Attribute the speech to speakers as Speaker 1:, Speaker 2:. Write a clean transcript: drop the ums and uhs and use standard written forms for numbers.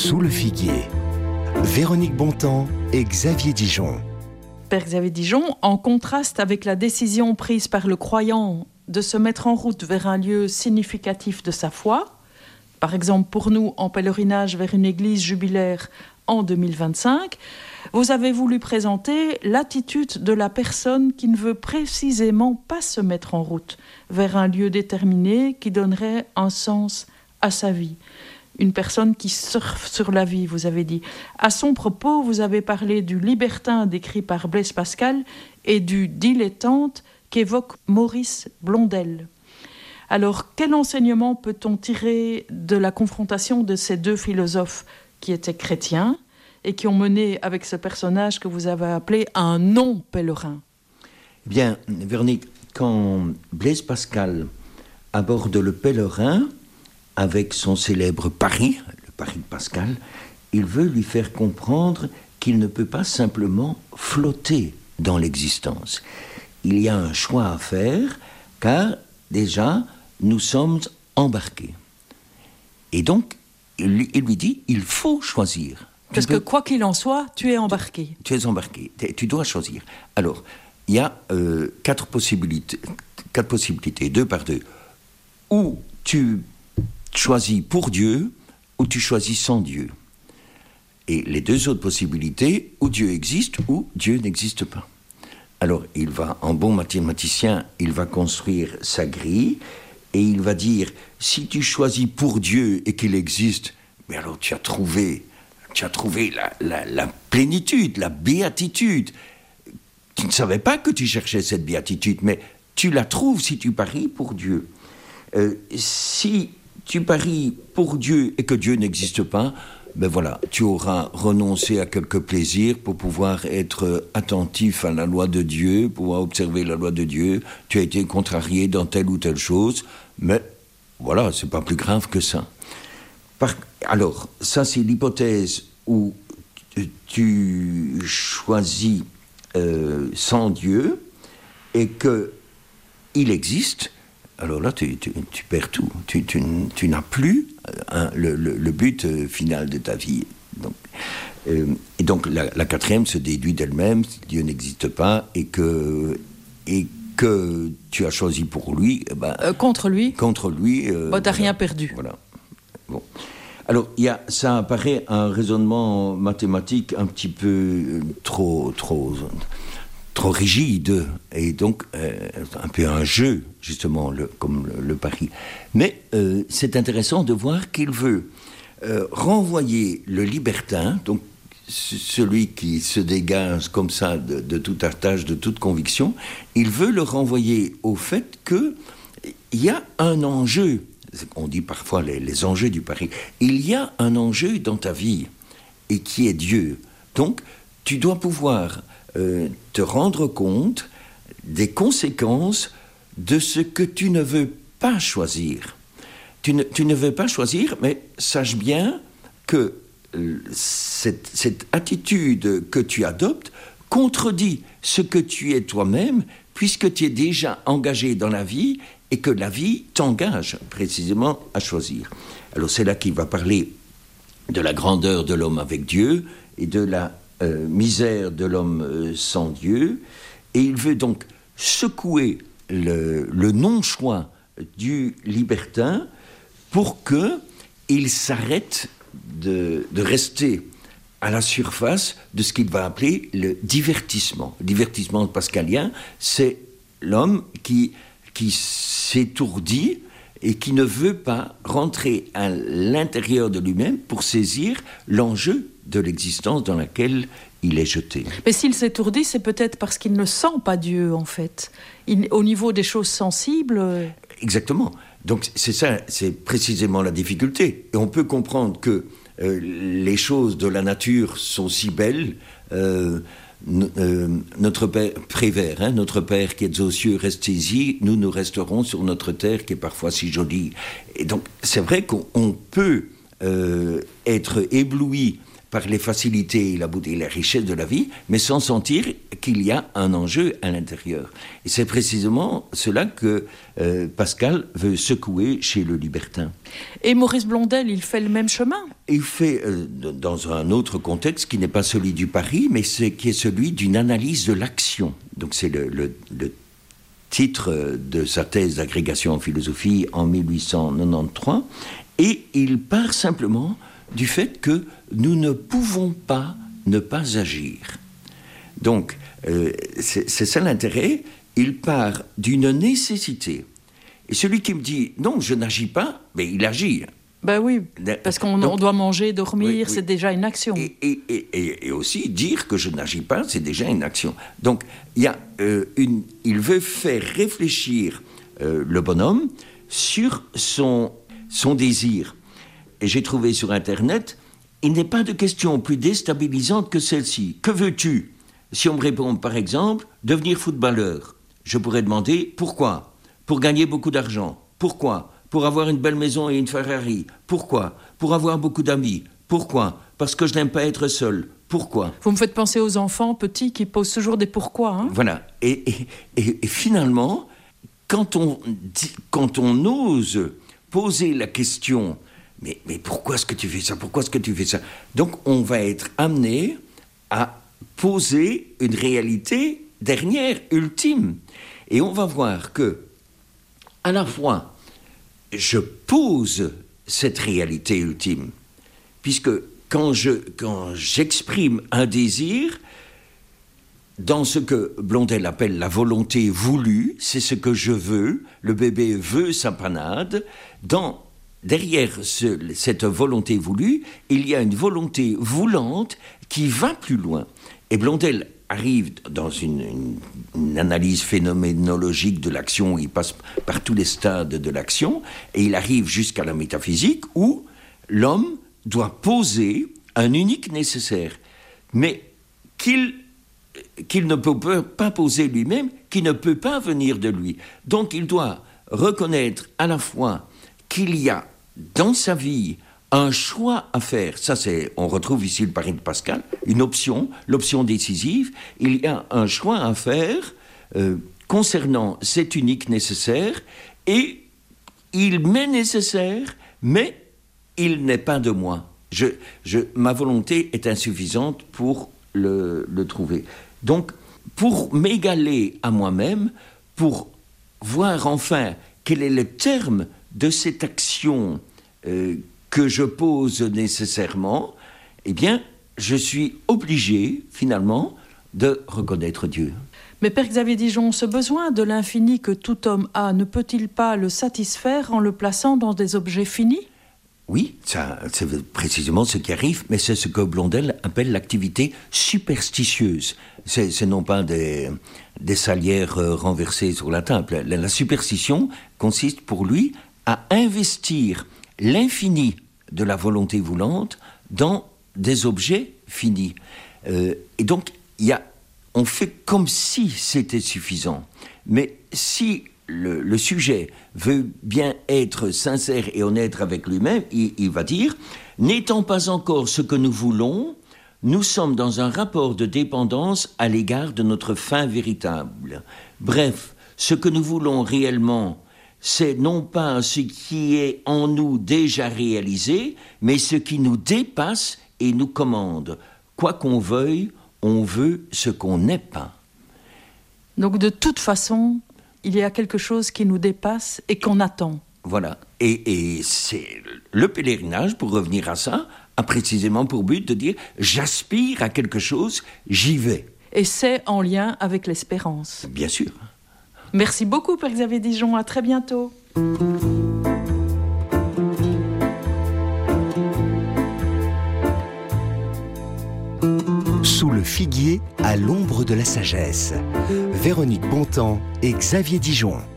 Speaker 1: Sous le figuier, Véronique Bontemps et Xavier Dijon.
Speaker 2: Père Xavier Dijon, en contraste avec la décision prise par le croyant de se mettre en route vers un lieu significatif de sa foi, par exemple pour nous en pèlerinage vers une église jubilaire en 2025, vous avez voulu présenter l'attitude de la personne qui ne veut précisément pas se mettre en route vers un lieu déterminé qui donnerait un sens à sa vie. Une personne qui surfe sur la vie, vous avez dit. À son propos, vous avez parlé du libertin décrit par Blaise Pascal et du dilettante qu'évoque Maurice Blondel. Alors, quel enseignement peut-on tirer de la confrontation de ces deux philosophes qui étaient chrétiens et qui ont mené avec ce personnage que vous avez appelé un non-pèlerin?
Speaker 3: Eh bien, Véronique, quand Blaise Pascal aborde le pèlerin avec son célèbre pari, le pari de Pascal, il veut lui faire comprendre qu'il ne peut pas simplement flotter dans l'existence. Il y a un choix à faire, car déjà, nous sommes embarqués. Et donc, il lui dit, il faut choisir.
Speaker 2: Parce que quoi qu'il en soit, tu es embarqué.
Speaker 3: Tu es embarqué, tu dois choisir. Alors, il y a quatre possibilités, deux par deux. Ou tu choisis pour Dieu, ou tu choisis sans Dieu. Et les deux autres possibilités, ou Dieu existe, ou Dieu n'existe pas. Alors, il va, en bon mathématicien, il va construire sa grille, et il va dire, si tu choisis pour Dieu et qu'il existe, mais alors tu as trouvé la plénitude, la béatitude. Tu ne savais pas que tu cherchais cette béatitude, mais tu la trouves si tu paries pour Dieu. Si tu paries pour Dieu et que Dieu n'existe pas, ben voilà, tu auras renoncé à quelques plaisirs pour pouvoir être attentif à la loi de Dieu, pouvoir observer la loi de Dieu. Tu as été contrarié dans telle ou telle chose, mais voilà, c'est pas plus grave que ça. Alors, ça c'est l'hypothèse où tu choisis sans Dieu et qu'il existe. Alors là, tu perds tout. Tu n'as plus le but final de ta vie. Et donc, la quatrième se déduit d'elle-même. Dieu n'existe pas et que tu as choisi pour lui.
Speaker 2: Contre lui.
Speaker 3: Contre lui.
Speaker 2: T'as rien perdu.
Speaker 3: Voilà. Bon. Alors, ça apparaît un raisonnement mathématique un petit peu trop rigide, et donc un peu un jeu, justement, comme le pari. Mais c'est intéressant de voir qu'il veut renvoyer le libertin, donc celui qui se dégage comme ça de tout attache, de toute conviction, il veut le renvoyer au fait qu'il y a un enjeu. On dit parfois les enjeux du pari. Il y a un enjeu dans ta vie, et qui est Dieu. Donc, tu dois pouvoir te rendre compte des conséquences de ce que tu ne veux pas choisir. Tu ne veux pas choisir, mais sache bien que cette attitude que tu adoptes contredit ce que tu es toi-même, puisque tu es déjà engagé dans la vie et que la vie t'engage précisément à choisir. Alors c'est là qu'il va parler de la grandeur de l'homme avec Dieu et de la misère de l'homme sans Dieu, et il veut donc secouer le non-choix du libertin pour qu'il s'arrête de rester à la surface de ce qu'il va appeler le divertissement. Le divertissement pascalien, c'est l'homme qui s'étourdit et qui ne veut pas rentrer à l'intérieur de lui-même pour saisir l'enjeu de l'existence dans laquelle il est jeté.
Speaker 2: Mais s'il s'étourdit, c'est peut-être parce qu'il ne sent pas Dieu, en fait. Au niveau des choses sensibles...
Speaker 3: Exactement. Donc c'est ça, c'est précisément la difficulté. Et on peut comprendre que les choses de la nature sont si belles... notre Père Prévert, notre Père qui êtes aux cieux, restez-y, nous resterons sur notre terre qui est parfois si jolie. Et donc, c'est vrai qu'on peut être ébloui par les facilités, la beauté et la richesse de la vie, mais sans sentir qu'il y a un enjeu à l'intérieur. Et c'est précisément cela que Pascal veut secouer chez le libertin.
Speaker 2: Et Maurice Blondel, il fait le même chemin?
Speaker 3: Il fait, dans un autre contexte qui n'est pas celui du pari, mais qui est celui d'une analyse de l'action. Donc c'est le titre de sa thèse d'agrégation en philosophie en 1893, et il part simplement du fait que nous ne pouvons pas ne pas agir. Donc, c'est ça l'intérêt, il part d'une nécessité. Et celui qui me dit « non, je n'agis pas », mais il agit.
Speaker 2: Ben oui, parce qu'on doit manger, dormir, oui. C'est déjà une action.
Speaker 3: Et aussi, dire que je n'agis pas, c'est déjà une action. Donc, il veut faire réfléchir le bonhomme sur son désir. Et j'ai trouvé sur Internet, il n'est pas de question plus déstabilisante que celle-ci. Que veux-tu? Si on me répond, par exemple, devenir footballeur, je pourrais demander pourquoi? Pour gagner beaucoup d'argent. Pourquoi? Pour avoir une belle maison et une Ferrari. Pourquoi? Pour avoir beaucoup d'amis. Pourquoi? Parce que je n'aime pas être seul. Pourquoi?
Speaker 2: Vous me faites penser aux enfants petits qui posent toujours des pourquoi. Hein?
Speaker 3: Voilà. Et finalement, quand on ose poser la question, mais pourquoi est-ce que tu fais ça? Pourquoi est-ce que tu fais ça? Donc on va être amené à poser une réalité dernière, ultime. Et on va voir que, à la fois, je pose cette réalité ultime, puisque quand j'exprime un désir, dans ce que Blondel appelle la volonté voulue, c'est ce que je veux, le bébé veut sa panade, derrière cette volonté voulue, il y a une volonté voulante qui va plus loin. Et Blondel arrive dans une analyse phénoménologique de l'action, où il passe par tous les stades de l'action, et il arrive jusqu'à la métaphysique, où l'homme doit poser un unique nécessaire, mais qu'il ne peut pas poser lui-même, qui ne peut pas venir de lui. Donc il doit reconnaître à la fois qu'il y a dans sa vie un choix à faire. Ça, on retrouve ici le pari de Pascal, une option, l'option décisive. Il y a un choix à faire concernant cet unique nécessaire, et il m'est nécessaire, mais il n'est pas de moi. Ma volonté est insuffisante pour le trouver. Donc, pour m'égaler à moi-même, pour voir enfin quel est le terme de cette action que je pose nécessairement, eh bien, je suis obligé, finalement, de reconnaître Dieu.
Speaker 2: Mais Père Xavier Dijon, ce besoin de l'infini que tout homme a, ne peut-il pas le satisfaire en le plaçant dans des objets finis?
Speaker 3: Oui, ça, c'est précisément ce qui arrive, mais c'est ce que Blondel appelle l'activité superstitieuse. C'est non pas des salières renversées sur la table. La superstition consiste pour lui à investir l'infini de la volonté voulante dans des objets finis. Et donc, on fait comme si c'était suffisant. Mais si le sujet veut bien être sincère et honnête avec lui-même, il va dire « N'étant pas encore ce que nous voulons, nous sommes dans un rapport de dépendance à l'égard de notre fin véritable. Bref, ce que nous voulons réellement, c'est non pas ce qui est en nous déjà réalisé, mais ce qui nous dépasse et nous commande. Quoi qu'on veuille, on veut ce qu'on n'est pas. »
Speaker 2: Donc de toute façon, il y a quelque chose qui nous dépasse et qu'on attend.
Speaker 3: Voilà. Et c'est le pèlerinage, pour revenir à ça, a précisément pour but de dire « j'aspire à quelque chose, j'y vais ».
Speaker 2: Et c'est en lien avec l'espérance.
Speaker 3: Bien sûr.
Speaker 2: Merci beaucoup, Père Xavier Dijon. À très bientôt.
Speaker 1: Sous le figuier, à l'ombre de la sagesse. Véronique Bontemps et Xavier Dijon.